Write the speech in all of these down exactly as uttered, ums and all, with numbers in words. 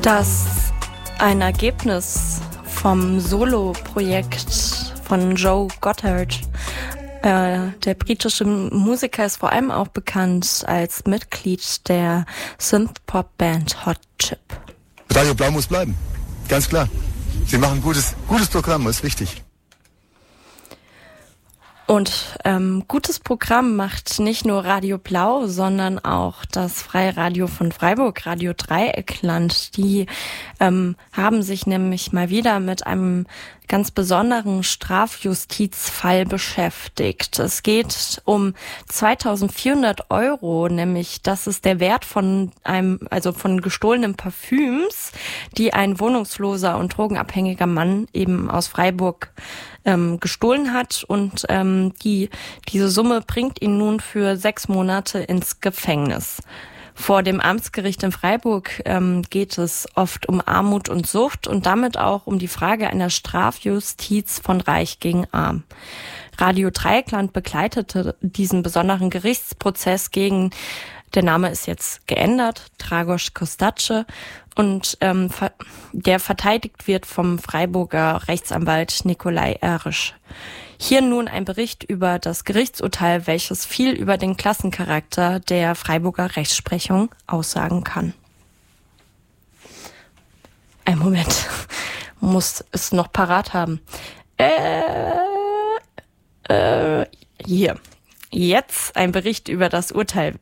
Das ein Ergebnis vom Solo-Projekt von Joe Goddard. Äh, der britische Musiker ist vor allem auch bekannt als Mitglied der Synthpop-Band Hot Chip. Radio Blau muss bleiben, ganz klar. Sie machen ein gutes, gutes Programm, das ist wichtig. Und ähm, gutes Programm macht nicht nur Radio Blau, sondern auch das Freie Radio von Freiburg, Radio Dreieckland. Die ähm, haben sich nämlich mal wieder mit einem ganz besonderen Strafjustizfall beschäftigt. Es geht um zweitausendvierhundert Euro, nämlich das ist der Wert von einem, also von gestohlenen Parfüms, die ein wohnungsloser und drogenabhängiger Mann eben aus Freiburg ähm, gestohlen hat, und ähm, die diese Summe bringt ihn nun für sechs Monate ins Gefängnis. Vor dem Amtsgericht in Freiburg ähm, geht es oft um Armut und Sucht und damit auch um die Frage einer Strafjustiz von Reich gegen Arm. Radio Dreieckland begleitete diesen besonderen Gerichtsprozess gegen, der Name ist jetzt geändert, Dragos Kostace, und ähm, der verteidigt wird vom Freiburger Rechtsanwalt Nikolai Ersch. Hier nun ein Bericht über das Gerichtsurteil, welches viel über den Klassencharakter der Freiburger Rechtsprechung aussagen kann. Ein Moment, muss es noch parat haben. Äh, äh, hier, jetzt ein Bericht über das Urteil.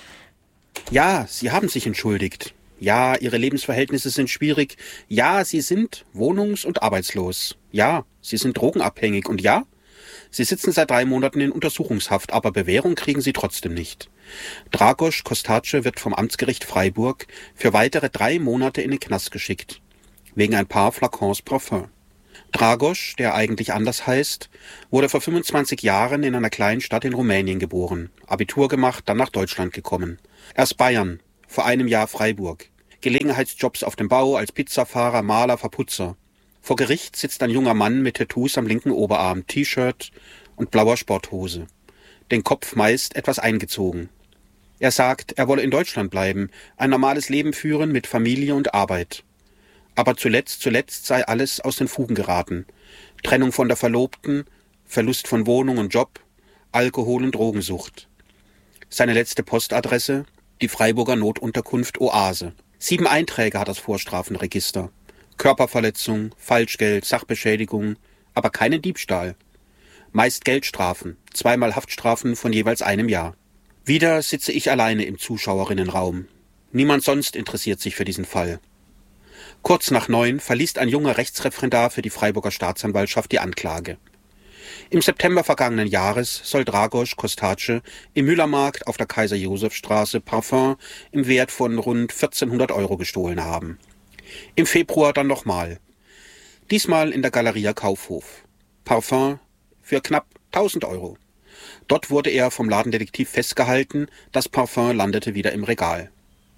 Ja, Sie haben sich entschuldigt. Ja, Ihre Lebensverhältnisse sind schwierig. Ja, Sie sind wohnungs- und arbeitslos. Ja, Sie sind drogenabhängig. Und ja, Sie sitzen seit drei Monaten in Untersuchungshaft, aber Bewährung kriegen Sie trotzdem nicht. Dragos Kostace wird vom Amtsgericht Freiburg für weitere drei Monate in den Knast geschickt. Wegen ein paar Flakons Parfum. Dragos, der eigentlich anders heißt, wurde vor fünfundzwanzig Jahren in einer kleinen Stadt in Rumänien geboren. Abitur gemacht, dann nach Deutschland gekommen. Erst Bayern, vor einem Jahr Freiburg. Gelegenheitsjobs auf dem Bau als Pizzafahrer, Maler, Verputzer. Vor Gericht sitzt ein junger Mann mit Tattoos am linken Oberarm, T-Shirt und blauer Sporthose. Den Kopf meist etwas eingezogen. Er sagt, er wolle in Deutschland bleiben, ein normales Leben führen mit Familie und Arbeit. Aber zuletzt, zuletzt sei alles aus den Fugen geraten. Trennung von der Verlobten, Verlust von Wohnung und Job, Alkohol- und Drogensucht. Seine letzte Postadresse, die Freiburger Notunterkunft Oase. Sieben Einträge hat das Vorstrafenregister. Körperverletzung, Falschgeld, Sachbeschädigung, aber keinen Diebstahl. Meist Geldstrafen, zweimal Haftstrafen von jeweils einem Jahr. Wieder sitze ich alleine im Zuschauerinnenraum. Niemand sonst interessiert sich für diesen Fall. Kurz nach neun verliest ein junger Rechtsreferendar für die Freiburger Staatsanwaltschaft die Anklage. Im September vergangenen Jahres soll Dragos Kostace im Müllermarkt auf der Kaiser-Josef-Straße Parfum im Wert von rund vierzehnhundert Euro gestohlen haben. Im Februar dann nochmal. Diesmal in der Galeria Kaufhof. Parfum für knapp tausend Euro. Dort wurde er vom Ladendetektiv festgehalten, das Parfum landete wieder im Regal.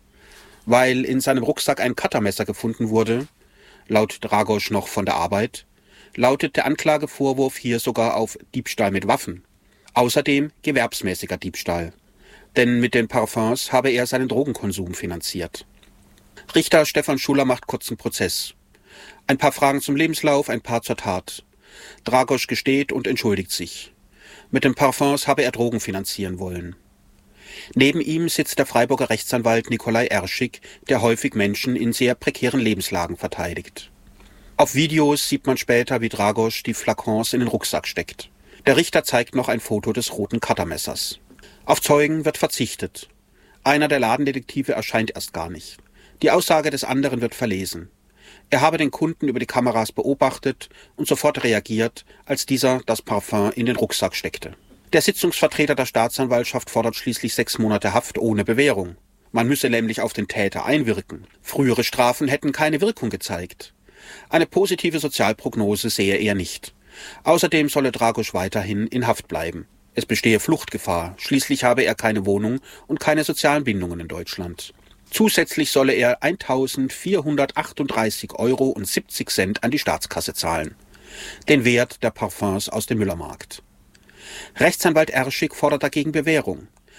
Weil in seinem Rucksack ein Cuttermesser gefunden wurde, laut Dragos noch von der Arbeit, lautet der Anklagevorwurf hier sogar auf Diebstahl mit Waffen. Außerdem gewerbsmäßiger Diebstahl. Denn mit den Parfums habe er seinen Drogenkonsum finanziert. Richter Stefan Schuller macht kurzen Prozess. Ein paar Fragen zum Lebenslauf, ein paar zur Tat. Dragos gesteht und entschuldigt sich. Mit den Parfums habe er Drogen finanzieren wollen. Neben ihm sitzt der Freiburger Rechtsanwalt Nikolai Ersch, der häufig Menschen in sehr prekären Lebenslagen verteidigt. Auf Videos sieht man später, wie Dragos die Flakons in den Rucksack steckt. Der Richter zeigt noch ein Foto des roten Cuttermessers. Auf Zeugen wird verzichtet. Einer der Ladendetektive erscheint erst gar nicht. Die Aussage des anderen wird verlesen. Er habe den Kunden über die Kameras beobachtet und sofort reagiert, als dieser das Parfum in den Rucksack steckte. Der Sitzungsvertreter der Staatsanwaltschaft fordert schließlich sechs Monate Haft ohne Bewährung. Man müsse nämlich auf den Täter einwirken. Frühere Strafen hätten keine Wirkung gezeigt. Eine positive Sozialprognose sehe er nicht. Außerdem solle Dragos weiterhin in Haft bleiben. Es bestehe Fluchtgefahr. Schließlich habe er keine Wohnung und keine sozialen Bindungen in Deutschland. Zusätzlich solle er eintausendvierhundertachtunddreißig Euro und siebzig Cent an die Staatskasse zahlen. Den Wert der Parfums aus dem Müllermarkt. Rechtsanwalt Ersch fordert dagegen Bewährung.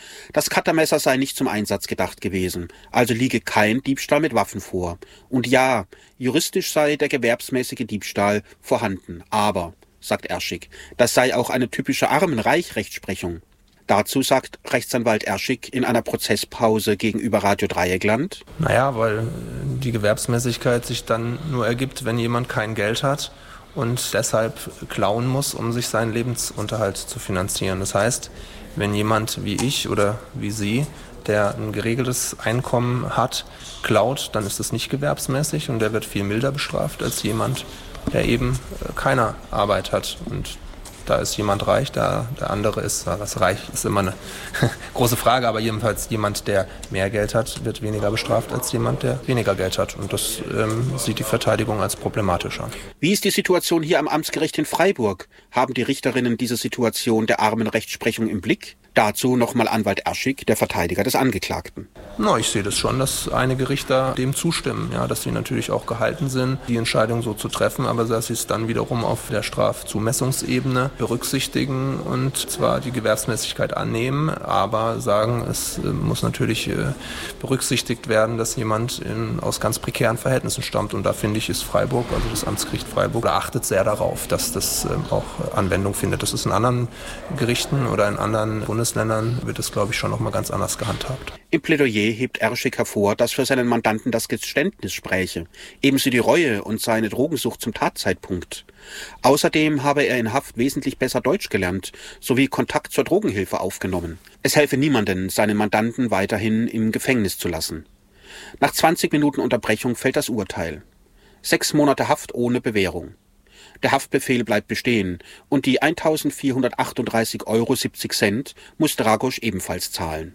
Das Cuttermesser sei nicht zum Einsatz gedacht gewesen, also liege kein Diebstahl mit Waffen vor. Und ja, juristisch sei der gewerbsmäßige Diebstahl vorhanden, aber, sagt Erschig, das sei auch eine typische Armenreich-Rechtsprechung. Dazu sagt Rechtsanwalt Erschig in einer Prozesspause gegenüber Radio Dreieckland: Naja, weil die Gewerbsmäßigkeit sich dann nur ergibt, wenn jemand kein Geld hat und deshalb klauen muss, um sich seinen Lebensunterhalt zu finanzieren. Das heißt, wenn jemand wie ich oder wie Sie, der ein geregeltes Einkommen hat, klaut, dann ist das nicht gewerbsmäßig und der wird viel milder bestraft als jemand, der eben keine Arbeit hat. Und da ist jemand reich, der, der andere ist, was reich ist immer eine große Frage, aber jedenfalls jemand, der mehr Geld hat, wird weniger bestraft als jemand, der weniger Geld hat. Und das ähm, sieht die Verteidigung als problematisch an. Wie ist die Situation hier am Amtsgericht in Freiburg? Haben die Richterinnen diese Situation der Armenrechtsprechung im Blick? Dazu nochmal Anwalt Erschig, der Verteidiger des Angeklagten. Na, ich sehe das schon, dass einige Richter dem zustimmen, ja, dass sie natürlich auch gehalten sind, die Entscheidung so zu treffen, aber dass sie es dann wiederum auf der Strafzumessungsebene berücksichtigen und zwar die Gewerbsmäßigkeit annehmen, aber sagen, es äh, muss natürlich äh, berücksichtigt werden, dass jemand in, aus ganz prekären Verhältnissen stammt. Und da finde ich, ist Freiburg, also das Amtsgericht Freiburg, achtet sehr darauf, dass das äh, auch Anwendung findet. Das ist in anderen Gerichten oder in anderen Bundesländern Bundesländern wird es, glaube ich, schon noch mal ganz anders gehandhabt. Im Plädoyer hebt Erschig hervor, dass für seinen Mandanten das Geständnis spräche, ebenso die Reue und seine Drogensucht zum Tatzeitpunkt. Außerdem habe er in Haft wesentlich besser Deutsch gelernt, sowie Kontakt zur Drogenhilfe aufgenommen. Es helfe niemanden, seinen Mandanten weiterhin im Gefängnis zu lassen. Nach zwanzig Minuten Unterbrechung fällt das Urteil. Sechs Monate Haft ohne Bewährung. Der Haftbefehl bleibt bestehen und die eintausendvierhundertachtunddreißig Euro siebzig Cent muss Dragosch ebenfalls zahlen.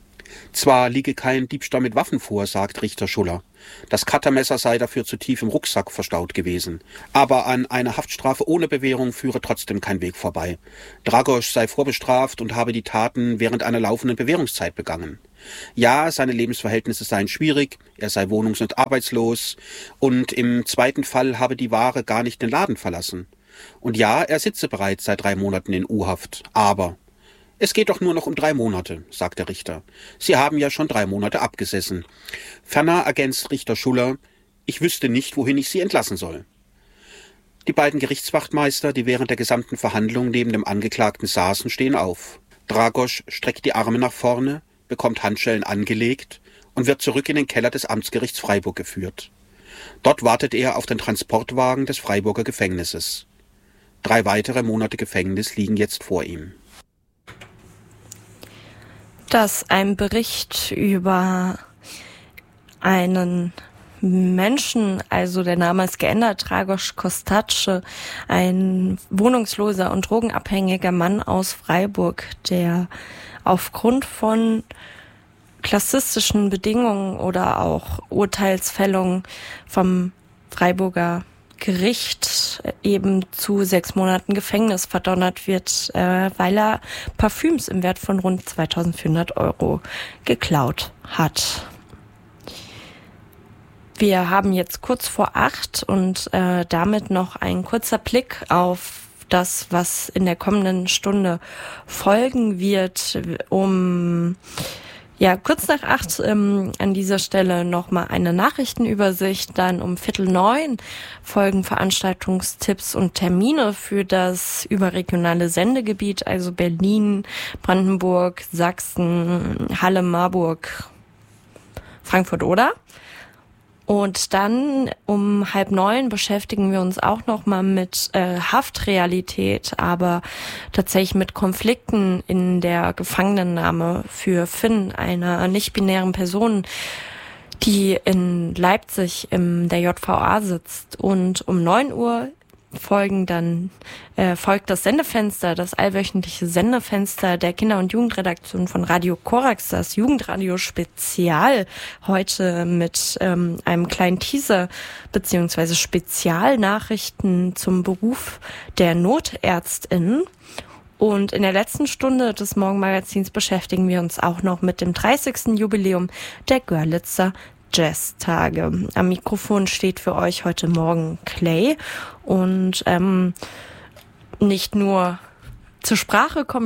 Zwar liege kein Diebstahl mit Waffen vor, sagt Richter Schuller. Das Cuttermesser sei dafür zu tief im Rucksack verstaut gewesen. Aber an einer Haftstrafe ohne Bewährung führe trotzdem kein Weg vorbei. Dragosch sei vorbestraft und habe die Taten während einer laufenden Bewährungszeit begangen. Ja, seine Lebensverhältnisse seien schwierig, er sei wohnungs- und arbeitslos und im zweiten Fall habe die Ware gar nicht den Laden verlassen. Und ja, er sitze bereits seit drei Monaten in U-Haft, aber es geht doch nur noch um drei Monate, sagt der Richter. Sie haben ja schon drei Monate abgesessen. Ferner ergänzt Richter Schuller: Ich wüsste nicht, wohin ich Sie entlassen soll. Die beiden Gerichtswachtmeister, die während der gesamten Verhandlung neben dem Angeklagten saßen, stehen auf. Dragosch streckt die Arme nach vorne, bekommt Handschellen angelegt und wird zurück in den Keller des Amtsgerichts Freiburg geführt. Dort wartet er auf den Transportwagen des Freiburger Gefängnisses. Drei weitere Monate Gefängnis liegen jetzt vor ihm. Dass ein Bericht über einen Menschen, also der Name ist geändert, Dragosch Kostatsche, ein wohnungsloser und drogenabhängiger Mann aus Freiburg, der aufgrund von klassistischen Bedingungen oder auch Urteilsfällungen vom Freiburger Gericht eben zu sechs Monaten Gefängnis verdonnert wird, äh, weil er Parfüms im Wert von rund zweitausendvierhundert Euro geklaut hat. Wir haben jetzt kurz vor acht und äh, damit noch ein kurzer Blick auf das, was in der kommenden Stunde folgen wird. Um ja kurz nach acht ähm, an dieser Stelle nochmal eine Nachrichtenübersicht. Dann um Viertel neun folgen Veranstaltungstipps und Termine für das überregionale Sendegebiet, also Berlin, Brandenburg, Sachsen, Halle, Marburg, Frankfurt-Oder. Und dann um halb neun beschäftigen wir uns auch nochmal mit äh, Haftrealität, aber tatsächlich mit Konflikten in der Gefangenennahme für Finn, einer nicht-binären Person, die in Leipzig in der J V A sitzt. Und um neun Uhr folgen dann äh, folgt das Sendefenster, das allwöchentliche Sendefenster der Kinder- und Jugendredaktion von Radio Korax, das Jugendradio Spezial, heute mit ähm, einem kleinen Teaser beziehungsweise Spezialnachrichten zum Beruf der Notärztin. Und in der letzten Stunde des Morgenmagazins beschäftigen wir uns auch noch mit dem dreißigsten Jubiläum der Görlitzer Jazztage. Am Mikrofon steht für euch heute Morgen Clay und ähm, nicht nur zur Sprache komme ich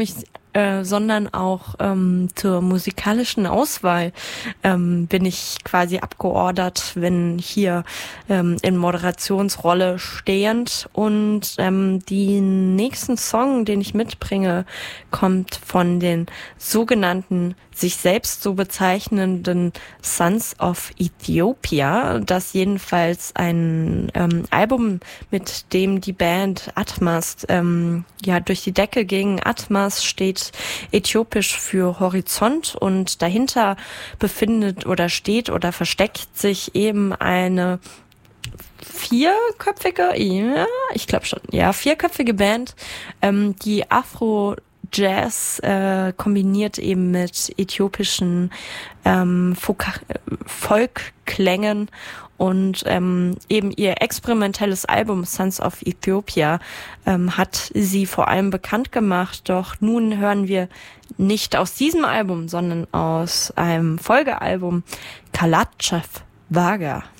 Äh, sondern auch ähm, zur musikalischen Auswahl ähm, bin ich quasi abgeordert, wenn hier ähm, in Moderationsrolle stehend. Und ähm, den nächsten Song, den ich mitbringe, kommt von den sogenannten sich selbst so bezeichnenden Sons of Ethiopia, das jedenfalls ein ähm, Album, mit dem die Band Atmas ähm, ja durch die Decke ging. Atmas steht äthiopisch für Horizont und dahinter befindet oder steht oder versteckt sich eben eine vierköpfige, ja, ich glaube schon, ja, vierköpfige Band, ähm, die Afro Jazz äh, kombiniert eben mit äthiopischen ähm, Folkklängen und ähm, eben ihr experimentelles Album Sons of Ethiopia ähm, hat sie vor allem bekannt gemacht. Doch nun hören wir nicht aus diesem Album, sondern aus einem Folgealbum Kalatschew Vaga.